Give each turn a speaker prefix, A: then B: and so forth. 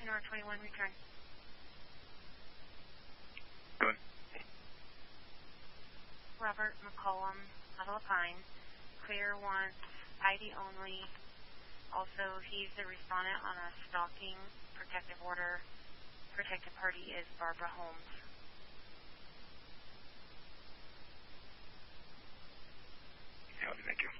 A: North 21, return.
B: Good.
A: Robert McCollum, Adelepine. Clear wants ID only. Also, he's the respondent on a stalking protective order. Protected party is Barbara Holmes.
B: Yeah, thank you.